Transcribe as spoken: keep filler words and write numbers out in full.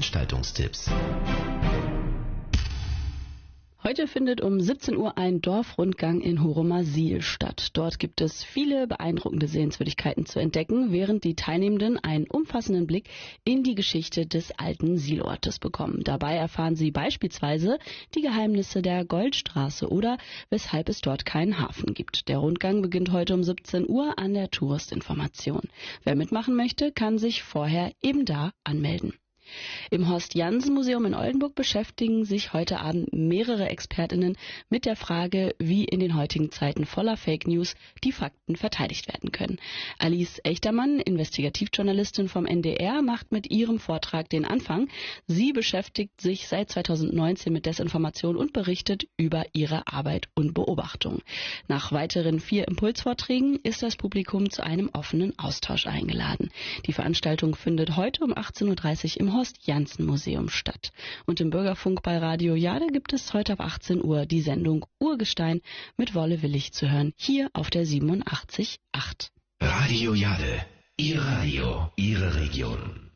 Veranstaltungstipps. Heute findet um siebzehn Uhr ein Dorfrundgang in Horomasil statt. Dort gibt es viele beeindruckende Sehenswürdigkeiten zu entdecken, während die Teilnehmenden einen umfassenden Blick in die Geschichte des alten Silortes bekommen. Dabei erfahren sie beispielsweise die Geheimnisse der Goldstraße oder weshalb es dort keinen Hafen gibt. Der Rundgang beginnt heute um siebzehn Uhr an der Touristinformation. Wer mitmachen möchte, kann sich vorher eben da anmelden. Im Horst-Janssen-Museum in Oldenburg beschäftigen sich heute Abend mehrere ExpertInnen mit der Frage, wie in den heutigen Zeiten voller Fake News die Fakten verteidigt werden können. Alice Echtermann, Investigativjournalistin vom N D R, macht mit ihrem Vortrag den Anfang. Sie beschäftigt sich seit zweitausendneunzehn mit Desinformation und berichtet über ihre Arbeit und Beobachtung. Nach weiteren vier Impulsvorträgen ist das Publikum zu einem offenen Austausch eingeladen. Die Veranstaltung findet heute um achtzehn Uhr dreißig im Horst-Janssen-Museum statt. Und im Bürgerfunk bei Radio Jade gibt es heute ab achtzehn Uhr die Sendung Urgestein mit Wolle Willig zu hören, hier auf der siebenundachtzig Komma acht. Radio Jade, Ihr Radio, Ihre Region.